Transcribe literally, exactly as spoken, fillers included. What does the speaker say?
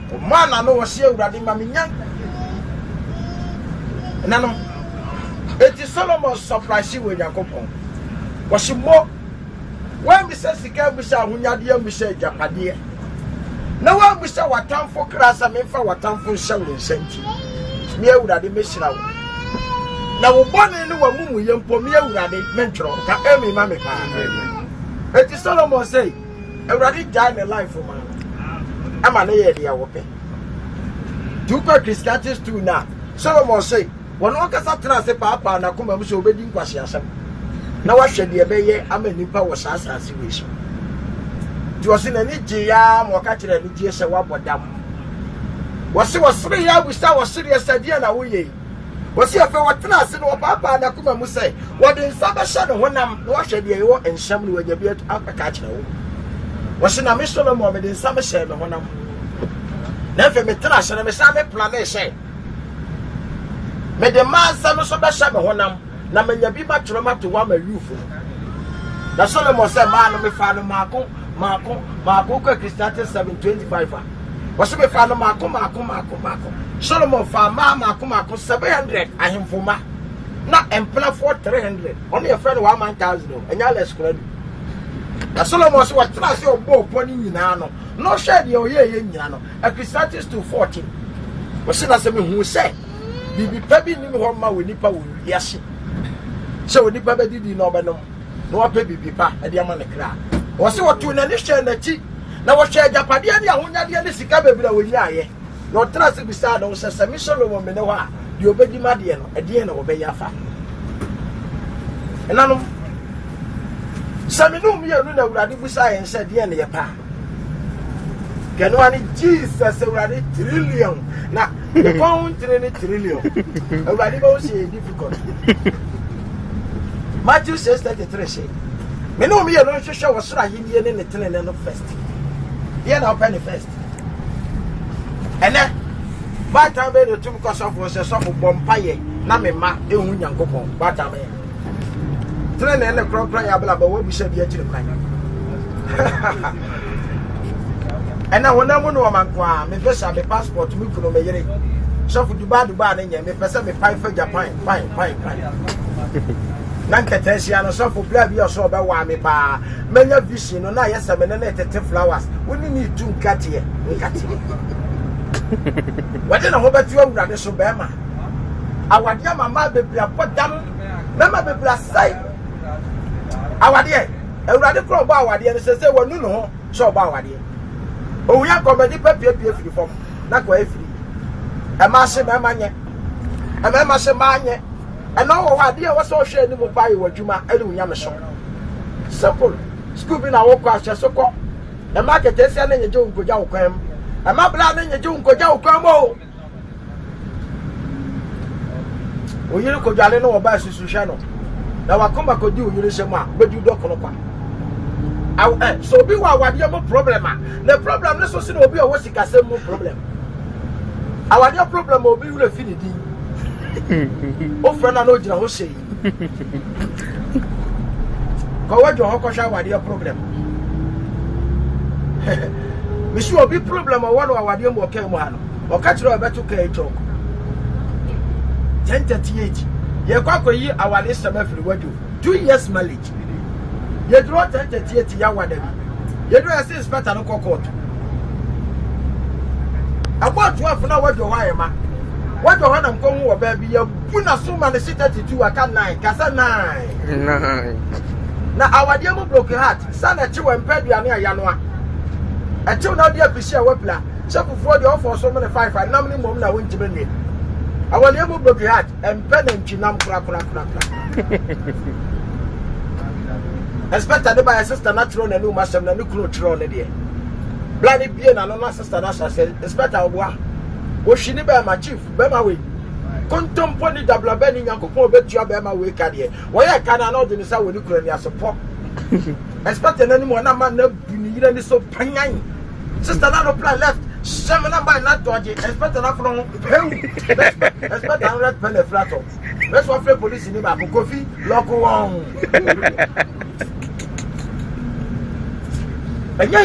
man na no wo se awurade ma me nyan na no eti Solomon surprise we Yakobon wo se mo when we say sika we say ahunyade we say japade na wa we say watamfo krasa me fa watamfo hyewe nsanti me awurade me hyira wo na wo bone ni wa mumu yempo me awurade mentro ka emi ma me pa eti Solomon say awurade die me life for man ama na ye dia wo pe tu ko Christians too na Solomon say won o kasa tra se papa na kuma mu se obedi nkwase asem na wa hwe de be ye ama nipa wo sa asase we so ti wo se na ni je ya mo ka kire ni je se wa bodam wo se wo sire ya bu sa wo sire sadie na wo ye wo se afa wo tra se no papa na kuma mu se wo de nsa ba hye no honam na wo hwe de ye wo enhyam no wanya bi aka ka kire wo wo se na me Solomon me de nsa ba hye no honam na fe me tra hye me sa me plan e hye me de man sa no so ba hye me honam na manya bi ba tro ma to wa ma yufu na Solomon say man me fa no mako mako mako ko Christians seven twenty-five ah was me fa no mako mako mako mako Solomon fa ma mako mako seven hundred ahemfoma na empla for three hundred on your friend one thousand enya less credit na Solomon say what trust your bo poni nyina no no share de oye ye nyina no a Christians to fourteen was na say me hu say bibi pa bi ni me ho ma we nipa wo wiase so we nipa be didi no be no no wa pe bibi pa e de ama ne kra wo se wo tu na ne hye na ti na wo hye japade ne ahonyade ne sika bebi na wo nya aye no trust bi sa no se semi Solomon me ne ho a de obedi made no e de ne wo be yafa enano sami no mi enu na urade bu sa yen se de ne ye pa kanu ani Jesus urade trillion na the pound trillion urade ba o se difficult Matthew six thirty-three say me no me no hwehwe wo soro ahenie ne ne tenene no first ye na open first ene ba ta be no tum ko sofo se sofo bompaye na me ma ehu nyankopon ba ta be tenene ne kro kro ya bla ba wo bi se bi akire kwan ena wona mu no man kwa me visa me passport me kuno me yere sofo duba duba ne nya me pese me pai fa Japan fine fine fine Nanketesia no so for blood be so be wa me pa menya vision no na yesa me na tete flowers woni ni tu nkate nkate wade na ho beti awurade so be ma awade mama bebra podam na ma bebra sai awade awurade kro ba awade no se se wonu no ho so ba awade o ya komedi papie pie firi fom na ko afiri e ma se me ma nye e ma ma se ma nye and now what dear was so share no buy what you ma elu nyame so simple school bi na wo kwa hye so ko e market ese na nyeje unkoja okwam e ma bla na nyeje unkoja okwam o oyire ko dwale no wo ba susu hye no na wakoma ko di oyire se ma bedu dokono kwa aw eh so bi wa wade mo problem a the problem ne so se no obi o wo sika sem mo problem awade problem obi wure fi ni di o frana no jira ho sei ko wajo ho ko sha wade problem mi su obi problem o wano awade mo ke mo ha no o ka tiro beto ka echo ten thirty-eight ye kwa ko yi awade sama firi wajo two years marriage ye dro ten thirty-eight ya wada bi ye dro assist inspector no court about twelve na wajo wa ye ma what do I come over baby? You put a sum and sit at two, I can nine, Cassa nine. Nine. Now, our dear broken heart, son at you and Pedro near Yanua. Until now, dear Pisha Wepla, so before the offer so many five, I nominally mom now went to bring it. Our dear broken heart and pen and chinam crack crack crack. Expected by a sister natural and new master and new clothes on the day. Bloody being and no sister, as I said, expect our war. Oshini be ma chief be ma we kontomponi dabla be ni yankopon obetua be ma we ka de wo ye kana na odini sa we ni kura ni asopo expect na ni mo na ma na buni yire ni so panyan sister na no plan left semina by na doje expect na from expect na red pen flat up let's wa free police ni ba ko kofi lock one